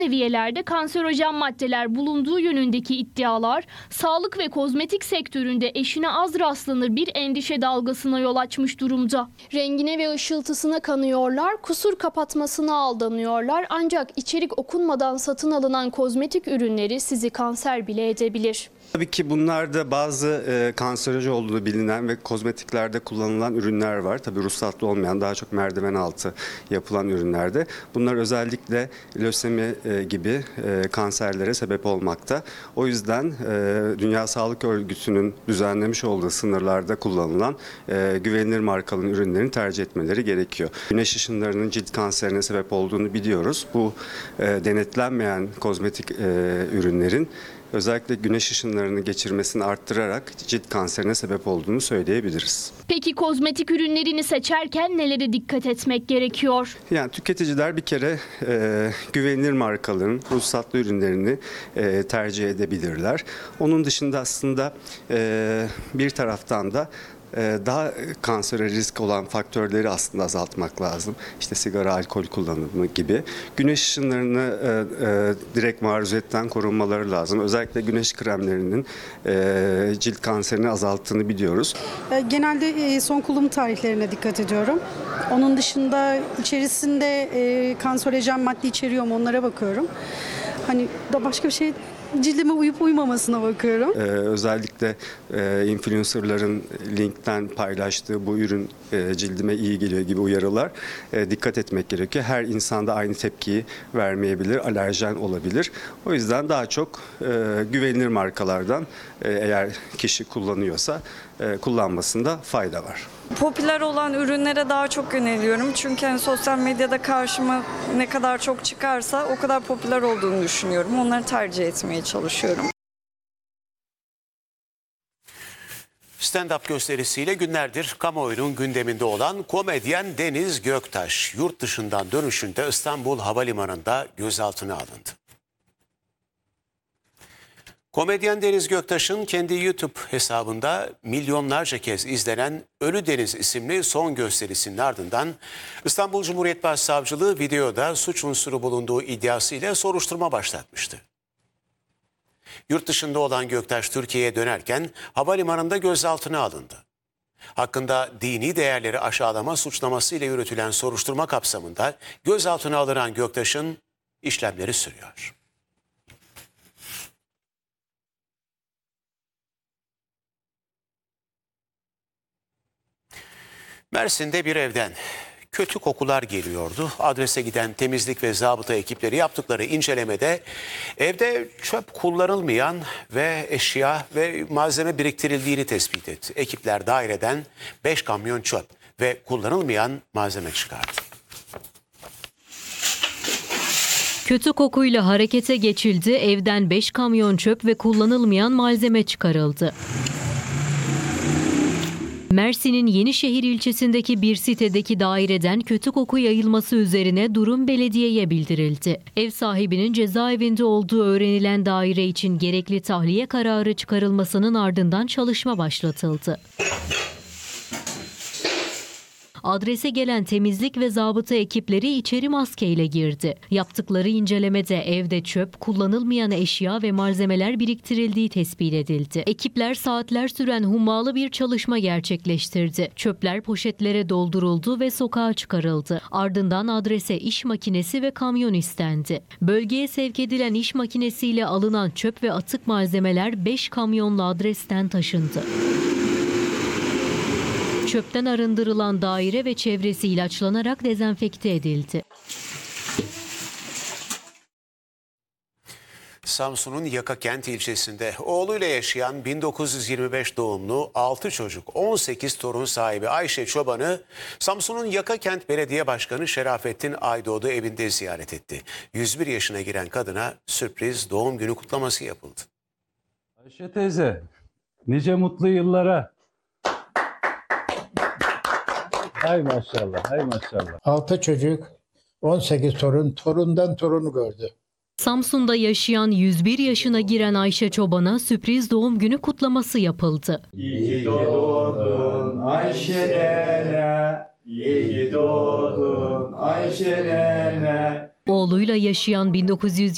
seviyelerde kanserojen maddeler bulunduğu yönündeki iddialar, sağlık ve kozmetik sektöründe eşine az rastlanır bir endişe dalgasına yol açmış durumda. Rengine ve ışıltısına kanıyorlar, kusur kapatmasına aldanıyorlar. Ancak içerik okunmadan satın alınan kozmetik ürünleri sizi kanser bile edebilir. Tabii ki bunlarda bazı kanserojen olduğu bilinen ve kozmetiklerde kullanılan ürünler var. Tabii ruhsatlı olmayan, daha çok merdiven altı yapılan ürünlerde. Bunlar özellikle lösemi gibi kanserlere sebep olmakta. O yüzden Dünya Sağlık Örgütü'nün düzenlemiş olduğu sınırlarda kullanılan güvenilir markalı ürünlerin tercih etmeleri gerekiyor. Güneş ışınlarının cilt kanserine sebep olduğunu biliyoruz. Bu denetlenmeyen kozmetik ürünlerin özellikle güneş ışınlarını geçirmesini arttırarak cilt kanserine sebep olduğunu söyleyebiliriz. Peki kozmetik ürünlerini seçerken nelere dikkat etmek gerekiyor? Yani tüketiciler bir kere güvenilir markaların ruhsatlı ürünlerini tercih edebilirler. Onun dışında aslında bir taraftan da daha kansere risk olan faktörleri aslında azaltmak lazım. İşte sigara, alkol kullanımı gibi. Güneş ışınlarını direkt maruziyetten korunmaları lazım. Özellikle güneş kremlerinin cilt kanserini azalttığını biliyoruz. Genelde son kullanım tarihlerine dikkat ediyorum. Onun dışında içerisinde kanserojen madde içeriyor mu onlara bakıyorum. Hani da başka bir şey cildime uyup uymamasına bakıyorum. Özellikle influencerların linkten paylaştığı bu ürün cildime iyi geliyor gibi uyarılar dikkat etmek gerekiyor. Her insanda aynı tepkiyi vermeyebilir, alerjen olabilir. O yüzden daha çok güvenilir markalardan eğer kişi kullanıyorsa kullanmasında fayda var. Popüler olan ürünlere daha çok yöneliyorum. Çünkü hani sosyal medyada karşıma ne kadar çok çıkarsa o kadar popüler olduğunu düşünüyorum. Onları tercih etmeye çalışıyorum. Stand-up gösterisiyle günlerdir kamuoyunun gündeminde olan komedyen Deniz Göktaş, yurt dışından dönüşünde İstanbul Havalimanı'nda gözaltına alındı. Komedyen Deniz Göktaş'ın kendi YouTube hesabında milyonlarca kez izlenen Ölü Deniz isimli son gösterisinin ardından İstanbul Cumhuriyet Başsavcılığı videoda suç unsuru bulunduğu iddiasıyla soruşturma başlatmıştı. Yurt dışında olan Göktaş Türkiye'ye dönerken havalimanında gözaltına alındı. Hakkında dini değerleri aşağılama suçlamasıyla yürütülen soruşturma kapsamında gözaltına alınan Göktaş'ın işlemleri sürüyor. Mersin'de bir evden kötü kokular geliyordu. Adrese giden temizlik ve zabıta ekipleri yaptıkları incelemede evde çöp kullanılmayan ve eşya ve malzeme biriktirildiğini tespit etti. Ekipler daireden 5 kamyon çöp ve kullanılmayan malzeme çıkardı. Kötü kokuyla harekete geçildi. Evden 5 kamyon çöp ve kullanılmayan malzeme çıkarıldı. Mersin'in Yenişehir ilçesindeki bir sitedeki daireden kötü koku yayılması üzerine durum belediyeye bildirildi. Ev sahibinin cezaevinde olduğu öğrenilen daire için gerekli tahliye kararı çıkarılmasının ardından çalışma başlatıldı. Adrese gelen temizlik ve zabıta ekipleri içeri maskeyle girdi. Yaptıkları incelemede evde çöp, kullanılmayan eşya ve malzemeler biriktirildiği tespit edildi. Ekipler saatler süren hummalı bir çalışma gerçekleştirdi. Çöpler poşetlere dolduruldu ve sokağa çıkarıldı. Ardından adrese iş makinesi ve kamyon istendi. Bölgeye sevk edilen iş makinesiyle alınan çöp ve atık malzemeler 5 kamyonla adresten taşındı. Çöpten arındırılan daire ve çevresi ilaçlanarak dezenfekte edildi. Samsun'un Yakakent ilçesinde oğluyla yaşayan 1925 doğumlu 6 çocuk 18 torun sahibi Ayşe Çoban'ı Samsun'un Yakakent Belediye Başkanı Şerafettin Aydoğdu evinde ziyaret etti. 101 yaşına giren kadına sürpriz doğum günü kutlaması yapıldı. Ayşe teyze, nice mutlu yıllara. Hay maşallah, hay maşallah. 6 çocuk, 18 torun, torundan torunu gördü. Samsun'da yaşayan 101 yaşına giren Ayşe Çoban'a sürpriz doğum günü kutlaması yapıldı. İyi doğdun Ayşe'lere, iyi doğdun Ayşe'lere. Oğluyla yaşayan 1900